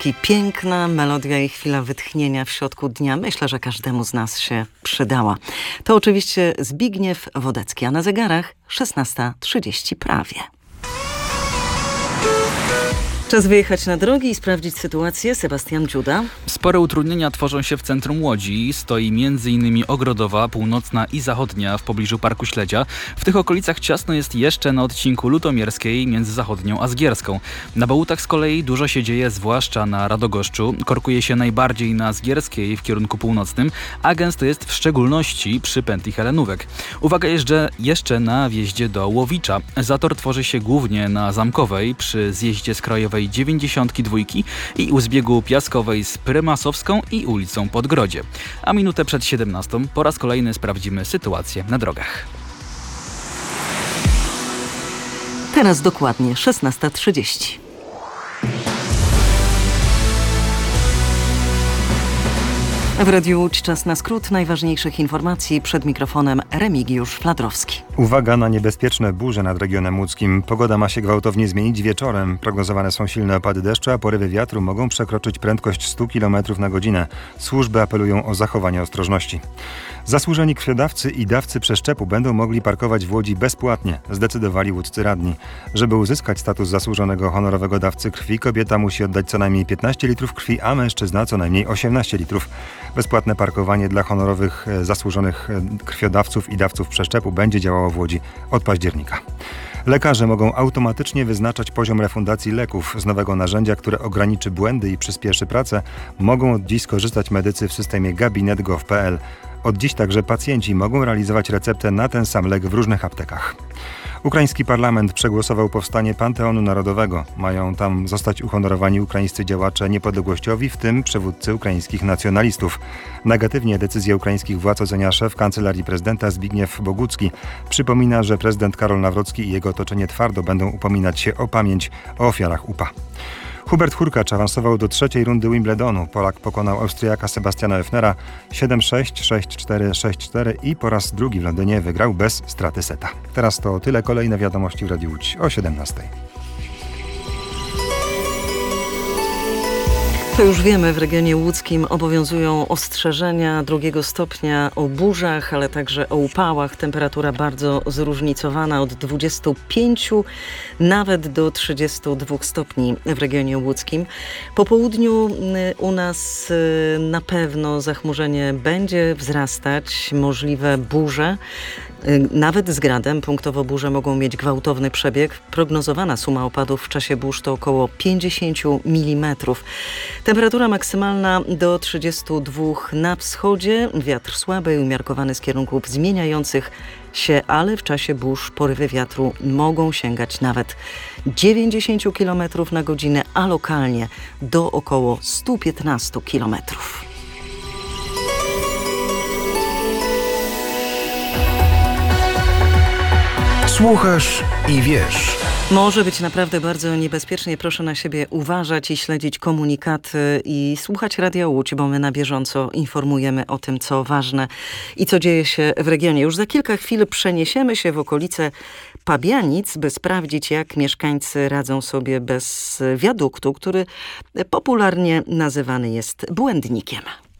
Taki piękna melodia i chwila wytchnienia w środku dnia. Myślę, że każdemu z nas się przydała. To oczywiście Zbigniew Wodecki, a na zegarach 16:30 prawie. Czas wyjechać na drogi i sprawdzić sytuację. Sebastian Dziuda. Spore utrudnienia tworzą się w centrum Łodzi. Stoi m.in. Ogrodowa, północna i zachodnia w pobliżu Parku Śledzia. W tych okolicach ciasno jest jeszcze na odcinku Lutomierskiej między Zachodnią a Zgierską. Na Bałutach z kolei dużo się dzieje, zwłaszcza na Radogoszczu. Korkuje się najbardziej na Zgierskiej w kierunku północnym, a gęsto jest w szczególności przy pętli Helenówek. Uwaga jeszcze na wjeździe do Łowicza. Zator tworzy się głównie na Zamkowej przy zjeździe z Krajowej 92 i u zbiegu Piaskowej z Prymasowską i ulicą Podgrodzie. A minutę przed 17 po raz kolejny sprawdzimy sytuację na drogach. Teraz dokładnie 16:30. W Radiu Łódź czas na skrót najważniejszych informacji. Przed mikrofonem Remigiusz Fladrowski. Uwaga na niebezpieczne burze nad regionem łódzkim. Pogoda ma się gwałtownie zmienić wieczorem. Prognozowane są silne opady deszczu, a porywy wiatru mogą przekroczyć prędkość 100 km na godzinę. Służby apelują o zachowanie ostrożności. Zasłużeni krwiodawcy i dawcy przeszczepu będą mogli parkować w Łodzi bezpłatnie, zdecydowali łódzcy radni. Żeby uzyskać status zasłużonego honorowego dawcy krwi, kobieta musi oddać co najmniej 15 litrów krwi, a mężczyzna co najmniej 18 litrów. Bezpłatne parkowanie dla honorowych, zasłużonych krwiodawców i dawców przeszczepu będzie działało w Łodzi od października. Lekarze mogą automatycznie wyznaczać poziom refundacji leków. Z nowego narzędzia, które ograniczy błędy i przyspieszy pracę, mogą od dziś skorzystać medycy w systemie gabinet.gov.pl. Od dziś także pacjenci mogą realizować receptę na ten sam lek w różnych aptekach. Ukraiński parlament przegłosował powstanie Panteonu Narodowego. Mają tam zostać uhonorowani ukraińscy działacze niepodległościowi, w tym przywódcy ukraińskich nacjonalistów. Negatywnie decyzję ukraińskich władz ocenia szef Kancelarii Prezydenta Zbigniew Bogucki. Przypomina, że prezydent Karol Nawrocki i jego otoczenie twardo będą upominać się o pamięć o ofiarach UPA. Hubert Hurkacz awansował do trzeciej rundy Wimbledonu. Polak pokonał Austriaka Sebastiana Oefnera 7-6, 6-4, 6-4 i po raz drugi w Londynie wygrał bez straty seta. Teraz to tyle. Kolejne wiadomości w Radiu Łódź o 17:00. To już wiemy, w regionie łódzkim obowiązują ostrzeżenia 2 stopnia o burzach, ale także o upałach. Temperatura bardzo zróżnicowana od 25 nawet do 32 stopni w regionie łódzkim. Po południu u nas na pewno zachmurzenie będzie wzrastać, możliwe burze. Nawet z gradem punktowo burze mogą mieć gwałtowny przebieg. Prognozowana suma opadów w czasie burz to około 50 mm. Temperatura maksymalna do 32 na wschodzie. Wiatr słaby i umiarkowany z kierunków zmieniających się, ale w czasie burz porywy wiatru mogą sięgać nawet 90 km na godzinę, a lokalnie do około 115 km. Słuchasz i wiesz. Może być naprawdę bardzo niebezpiecznie. Proszę na siebie uważać i śledzić komunikaty i słuchać Radia Łódź, bo my na bieżąco informujemy o tym, co ważne i co dzieje się w regionie. Już za kilka chwil przeniesiemy się w okolice Pabianic, by sprawdzić, jak mieszkańcy radzą sobie bez wiaduktu, który popularnie nazywany jest błędnikiem.